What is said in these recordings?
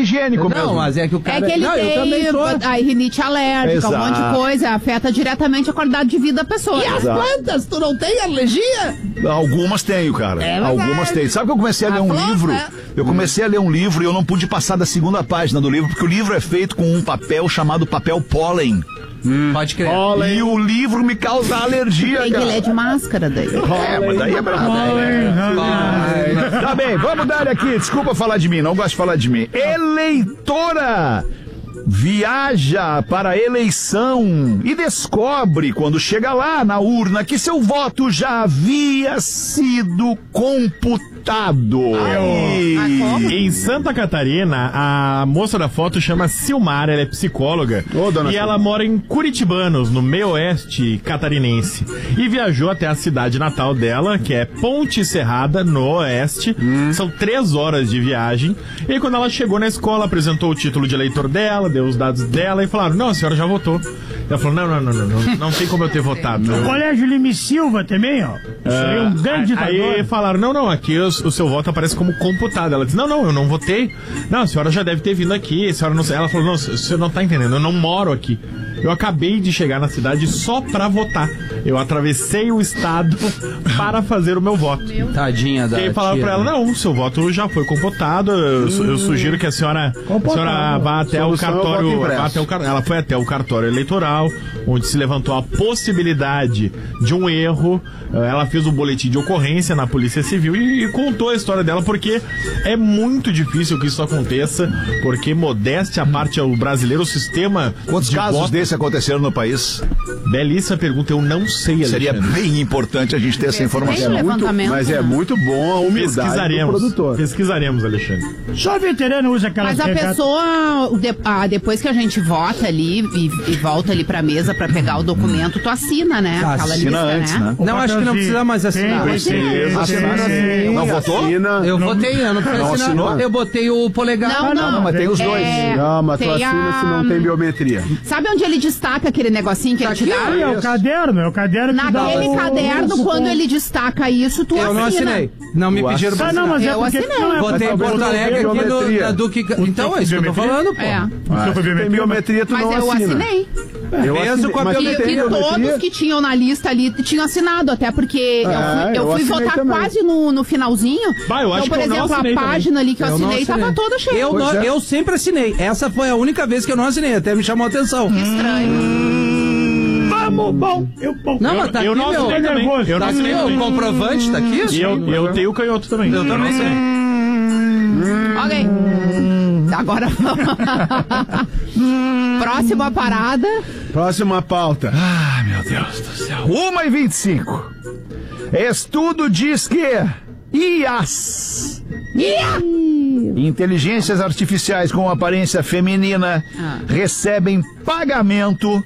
higiênico mesmo. Não, mas é que o cara... É que ele tem a rinite alérgica, um monte de coisa, afeta diretamente a qualidade de vida da pessoa. E as plantas, tu não tem alergia? Algumas tenho, cara. Algumas tenho. Sabe que eu comecei a ler um livro? Eu comecei a ler um livro e eu não pude passar da segunda página do livro, porque o livro é feito com um papel chamado papel pólen. Pode crer. E o livro me causa alergia, Tem que ler de máscara daí. Mas daí é brabo. Tá bem, vamos dar aqui. Desculpa falar de mim, não gosto de falar de mim. Eleitora viaja para a eleição e descobre, quando chega lá na urna, que seu voto já havia sido computado. Em Santa Catarina, a moça da foto chama Silmar, ela é psicóloga e ela mora em Curitibanos, no meio oeste catarinense, e viajou até a cidade natal dela, que é Ponte Serrada, no oeste. São 3 horas de viagem. E aí, quando ela chegou na escola, apresentou o título de eleitor dela, deu os dados dela e falaram: não, a senhora já votou. Ela falou: não tem como eu ter votado. O Colégio Lime Silva também, ó. Seria um grande ditador. Aí falaram: não, aqui o seu voto aparece como computado. Ela disse: não, eu não votei. Não, a senhora já deve ter vindo aqui. A senhora não... Ela falou: não, você não tá entendendo, eu não moro aqui. Eu acabei de chegar na cidade só pra votar. Eu atravessei o estado para fazer o meu voto. Tadinha da E aí falaram pra ela: não, seu voto já foi computado. Eu sugiro que a senhora vá até o cartório. Ela foi até o cartório eleitoral, onde se levantou a possibilidade de um erro. Ela fez um boletim de ocorrência na Polícia Civil e contou a história dela, porque é muito difícil que isso aconteça, porque, modéstia à parte, o brasileiro, o sistema... Quantos casos desses aconteceram no país? Belíssima pergunta, eu não sei, Alexandre. Seria bem importante a gente ter essa informação. Mas é muito bom a humildade do produtor. Pesquisaremos, Alexandre. Só veterano usa aquelas... Mas a pessoa, depois que a gente vota ali e volta ali pra mesa pra pegar o documento, tu assina, né? Aquela assina lista, antes, né? Não, acho que não precisa mais assinar. Não votou? Eu votei, eu não preciso assinar. Assinou? Eu botei o polegar. Não, mas tem os dois. Não, mas tu assina se não tem biometria. Sabe onde ele destaca aquele negocinho que ele te dá? É o caderno que dá. Naquele caderno, quando ele destaca isso, tu assina. Eu não assinei. Não me pediram pra assinar. Mas eu assinei. Botei em Porto Alegre aqui na Duque... Então, é isso que eu tô falando, pô. Tem biometria, tu não assina. Mas eu assinei. Mesmo com a biometria. E todos que tinham na lista ali tinham assinado, até porque eu fui votar também. Quase no finalzinho. Eu acho então, por que exemplo, a página ali que eu assinei tava toda cheia. Eu sempre assinei. Essa foi a única vez que eu não assinei, até me chamou a atenção. Que estranho. Vamos, bom. Não, mas tá aqui, meu. Eu não assinei o comprovante tá aqui? E eu tenho o canhoto também. Eu também sei. Ok. Agora próxima parada. Próxima pauta. Ah, meu Deus do céu. 1h25. Estudo diz que IAs, inteligências artificiais com aparência feminina, recebem pagamento.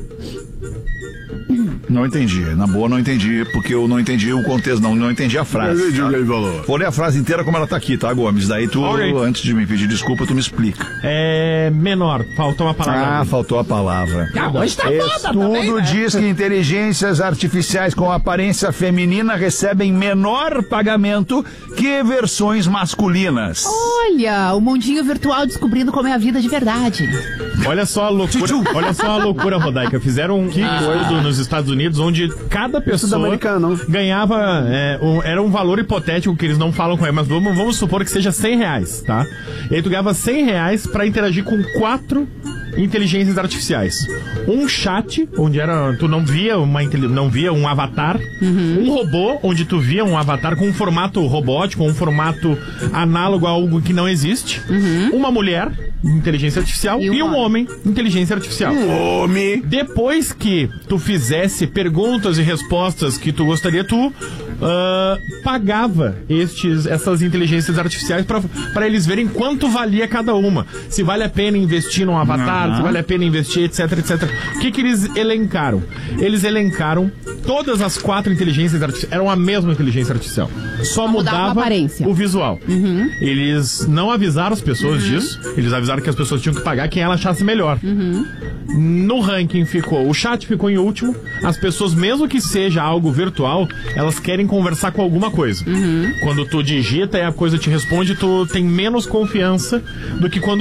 Não entendi, na boa não entendi, porque eu não entendi o contexto, não entendi a frase. Eu entendi o que ele falou. Vou ler a frase inteira como ela tá aqui, tá, Gomes? Daí tu, antes de me pedir desculpa, tu me explica. É menor, faltou uma palavra. Faltou a palavra. Hoje tá foda também, Estudo né? diz que inteligências artificiais com aparência feminina recebem menor pagamento que versões masculinas. Olha, o mundinho virtual descobrindo como é a vida de verdade. Olha só a loucura, Rodaica. Fizeram um estudo nos Estados Unidos onde cada pessoa ganhava, era um valor hipotético que eles não falam com ele, mas vamos supor que seja R$100, tá? E aí tu ganhava R$100 pra interagir com 4 inteligências artificiais. Um chat, onde tu não via um avatar. Um robô, onde tu via um avatar com um formato robótico, um formato análogo a algo que não existe. Uma mulher, inteligência artificial, e um homem, inteligência artificial. Depois que tu fizesse perguntas e respostas que tu gostaria, tu pagava essas inteligências artificiais para eles verem quanto valia cada uma. Se vale a pena investir num avatar, se vale a pena investir, etc, etc. O que eles elencaram? Eles elencaram todas as 4 inteligências artificiais. Eram a mesma inteligência artificial. Só mudava a aparência. O visual. Eles não avisaram as pessoas disso. Eles avisaram que as pessoas tinham que pagar quem ela achasse melhor. No ranking o chat ficou em último. As pessoas, mesmo que seja algo virtual, elas querem conversar com alguma coisa. Quando tu digita e a coisa te responde, tu tem menos confiança do que quando